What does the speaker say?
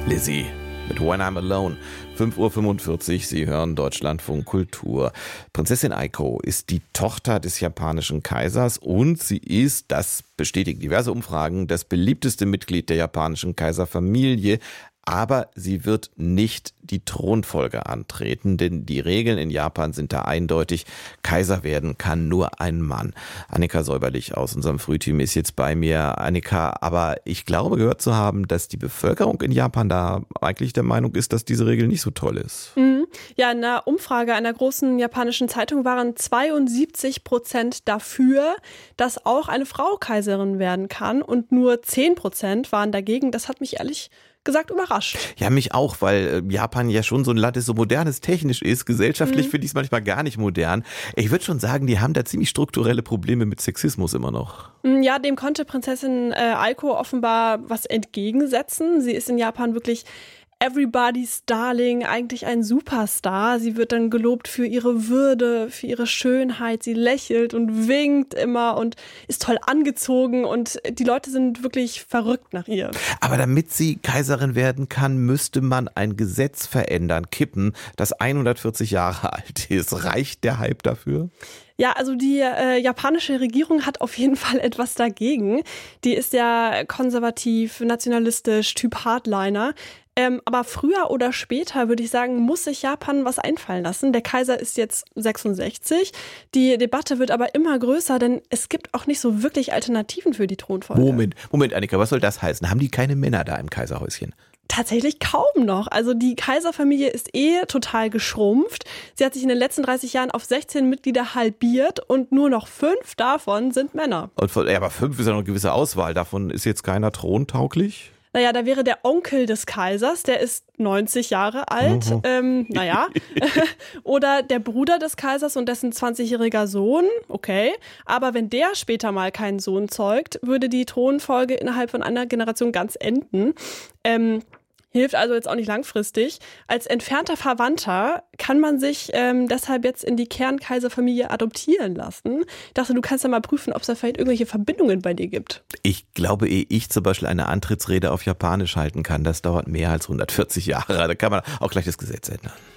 Lizzie mit When I'm Alone. 5:45 Uhr, Sie hören Deutschlandfunk Kultur. Prinzessin Aiko ist die Tochter des japanischen Kaisers und sie ist, das bestätigen diverse Umfragen, das beliebteste Mitglied der japanischen Kaiserfamilie. Aber sie wird nicht die Thronfolge antreten, denn die Regeln in Japan sind da eindeutig. Kaiser werden kann nur ein Mann. Annika Säuberlich aus unserem Frühteam ist jetzt bei mir. Annika, aber ich glaube gehört zu haben, dass die Bevölkerung in Japan da eigentlich der Meinung ist, dass diese Regel nicht so toll ist. Ja, in einer Umfrage einer großen japanischen Zeitung waren 72% dafür, dass auch eine Frau Kaiserin werden kann und nur 10% waren dagegen. Das hat mich ehrlich gesagt überrascht. Ja, mich auch, weil Japan ja schon so ein Land ist, so modern es technisch ist. Gesellschaftlich finde ich es manchmal gar nicht modern. Ich würde schon sagen, die haben da ziemlich strukturelle Probleme mit Sexismus immer noch. Ja, dem konnte Prinzessin Aiko offenbar was entgegensetzen. Sie ist in Japan wirklich Everybody's Darling, eigentlich ein Superstar. Sie wird dann gelobt für ihre Würde, für ihre Schönheit. Sie lächelt und winkt immer und ist toll angezogen und die Leute sind wirklich verrückt nach ihr. Aber damit sie Kaiserin werden kann, müsste man ein Gesetz verändern, kippen, das 140 Jahre alt ist. Reicht der Hype dafür? Ja, also die japanische Regierung hat auf jeden Fall etwas dagegen. Die ist ja konservativ, nationalistisch, Typ Hardliner. Aber früher oder später, würde ich sagen, muss sich Japan was einfallen lassen. Der Kaiser ist jetzt 66. Die Debatte wird aber immer größer, denn es gibt auch nicht so wirklich Alternativen für die Thronfolge. Moment, Annika, was soll das heißen? Haben die keine Männer da im Kaiserhäuschen? Tatsächlich kaum noch. Also die Kaiserfamilie ist total geschrumpft. Sie hat sich in den letzten 30 Jahren auf 16 Mitglieder halbiert und nur noch 5 davon sind Männer. Aber 5 ist ja noch eine gewisse Auswahl. Davon ist jetzt keiner throntauglich? Naja, da wäre der Onkel des Kaisers, der ist 90 Jahre alt, oder der Bruder des Kaisers und dessen 20-jähriger Sohn, okay. Aber wenn der später mal keinen Sohn zeugt, würde die Thronfolge innerhalb von einer Generation ganz enden. Hilft also jetzt auch nicht langfristig. Als entfernter Verwandter kann man sich deshalb jetzt in die Kernkaiserfamilie adoptieren lassen. Ich dachte, du kannst ja mal prüfen, ob es da vielleicht irgendwelche Verbindungen bei dir gibt. Ich glaube, ehe ich zum Beispiel eine Antrittsrede auf Japanisch halten kann, das dauert mehr als 140 Jahre. Da kann man auch gleich das Gesetz ändern.